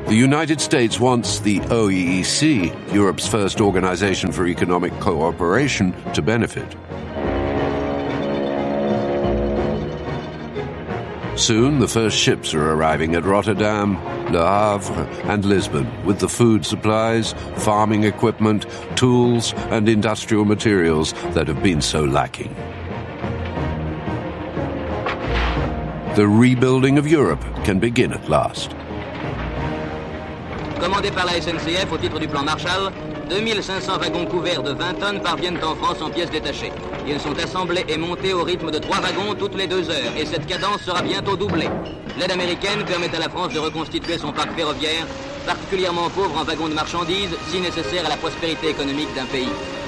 The United States wants the OEEC, Europe's first organization for economic cooperation, to benefit. Soon, the first ships are arriving at Rotterdam, Le Havre, and Lisbon with the food supplies, farming equipment, tools, and industrial materials that have been so lacking. The rebuilding of Europe can begin at last. Commandé par la SNCF au titre du plan Marshall, 2500 wagons couverts de 20 tonnes parviennent en France en pièces détachées. Ils sont assemblés et montés au rythme de 3 wagons toutes les 2 heures, et cette cadence sera bientôt doublée. L'aide américaine permet à la France de reconstituer son parc ferroviaire, particulièrement pauvre en wagons de marchandises, si nécessaire à la prospérité économique d'un pays.